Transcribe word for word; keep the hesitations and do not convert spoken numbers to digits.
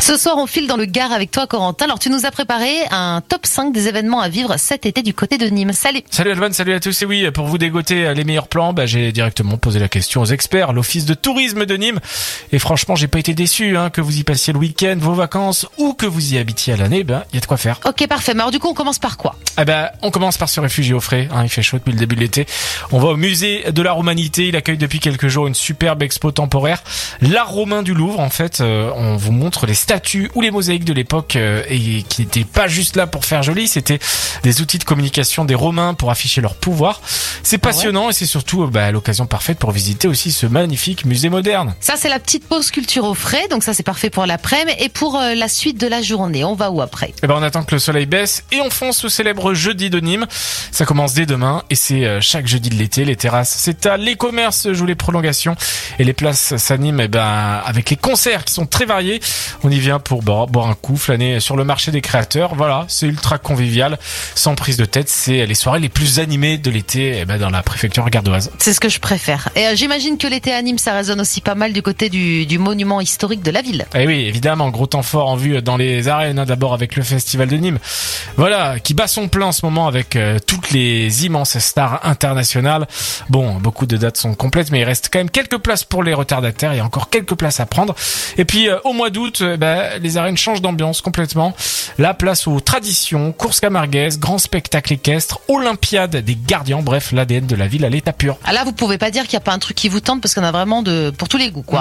Ce soir, on file dans le Gard avec toi, Corentin. Alors, tu nous as préparé un top cinq des événements à vivre cet été du côté de Nîmes. Salut. Salut Alban, salut à tous. Et oui, pour vous dégoter les meilleurs plans, bah, j'ai directement posé la question aux experts, l'office de tourisme de Nîmes. Et franchement, j'ai pas été déçu, hein, que vous y passiez le week-end, vos vacances, ou que vous y habitiez à l'année, ben, il y a de quoi faire. Ok, parfait. Mais alors, du coup, on commence par quoi? Eh ben, on commence par se réfugier au frais, hein, il fait chaud depuis le début de l'été. On va au musée de l'art romanité, il accueille depuis quelques jours une superbe expo temporaire. L'art romain du Louvre, en fait, euh, on vous montre les statues ou les mosaïques de l'époque euh, et qui n'étaient pas juste là pour faire joli, c'était des outils de communication des Romains pour afficher leur pouvoir. C'est passionnant. Ah ouais. Et c'est surtout bah, l'occasion parfaite pour visiter aussi ce magnifique musée moderne. Ça, c'est la petite pause culture au frais, donc ça c'est parfait pour l'après-midi. Et pour euh, la suite de la journée, on va où après? Eh ben, on attend que le soleil baisse et on fonce au célèbre jeudi de Nîmes. Ça commence dès demain et c'est euh, chaque jeudi de l'été. Les terrasses s'étalent, les commerces jouent les prolongations et les places s'animent eh ben, avec les concerts qui sont très variés. On y vient pour boire, boire un coup, flâner sur le marché des créateurs. Voilà, c'est ultra convivial, sans prise de tête. C'est les soirées les plus animées de l'été eh ben, dans la préfecture gardoise. C'est ce que je préfère. Et euh, j'imagine que l'été à Nîmes, ça résonne aussi pas mal du côté du, du monument historique de la ville. Eh oui, évidemment, gros temps fort en vue dans les arènes, hein, d'abord avec le festival de Nîmes. Voilà, qui bat son plein en ce moment avec euh, toutes les immenses stars internationales. Bon, beaucoup de dates sont complètes, mais il reste quand même quelques places pour les retardataires. Il y a encore quelques places à prendre. Et puis, euh, au mois d'août, euh, bah, les arènes changent d'ambiance complètement. La place aux traditions, courses camarguaises, grands spectacles équestres, Olympiade des gardiens, bref, l'A D N de la ville à l'état pur. Ah là, vous pouvez pas dire qu'il n'y a pas un truc qui vous tente parce qu'on a vraiment de pour tous les goûts, quoi.